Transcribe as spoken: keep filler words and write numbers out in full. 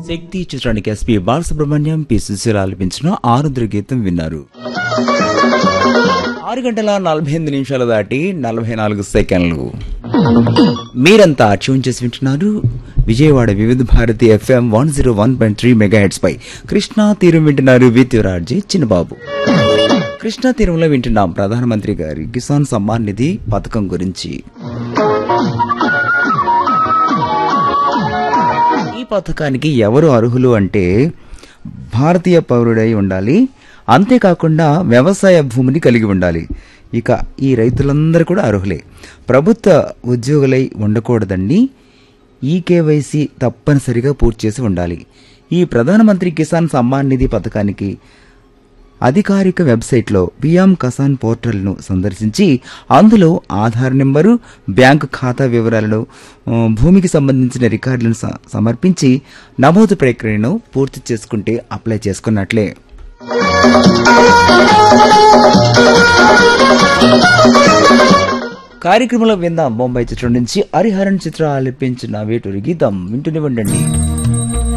శక్తి చిత్రానికి SP Balasubrahmanyam P Susheela ఆలపించిన ఆరుద్ర గీతం విన్నారు. ఆరు గంటల నలభై ఎనిమిది నిమిషాలు దాటి నలభై నాలుగు సెకండ్లు. మీరంతా ట్యూన్ చేసి వింటున్నారు విజయవాడ వివిధ Bharati FM one zero one point three mega heads పై. కృష్ణా తీరం వింటున్నారు విత్ రాజీ చిన్నబాబు. కృష్ణా తీరంలో వింటున్నాం ప్రధానమంత్రి గారి కిసాన్ సమ్మాన్ నిధి పథకం గురించి. ఈ పథకానికి ఎవరు అర్హులు అంటే భారతీయ పౌరుడై ఉండాలి, అంతేకాకుండా వ్యవసాయ భూమిని కలిగి ఉండాలి. ఇక ఈ రైతులందరూ కూడా అర్హులే. ప్రభుత్వ ఉద్యోగులై ఉండకూడదండి. ఈ కేవైసీ తప్పనిసరిగా పూర్తి చేసి ఉండాలి. ఈ ప్రధానమంత్రి కిసాన్ సమ్మాన్ నిధి పథకానికి అధికారిక వెబ్సైట్లో పిఎం కిసాన్ పోర్టల్ను సందర్శించి అందులో ఆధార్ నెంబరు, బ్యాంకు ఖాతా వివరాలను, భూమికి సంబంధించిన రికార్డులను సమర్పించి నమోదు ప్రక్రియను పూర్తి చేసుకుంటే అప్లై చేసుకున్నట్లే. కార్యక్రమంలో విందాం బొంబాయి చిత్రం నుంచి హరిహరన్ చిత్ర ఆలపించిన వేటూరి గీతం. వింటూనే ఉండండి.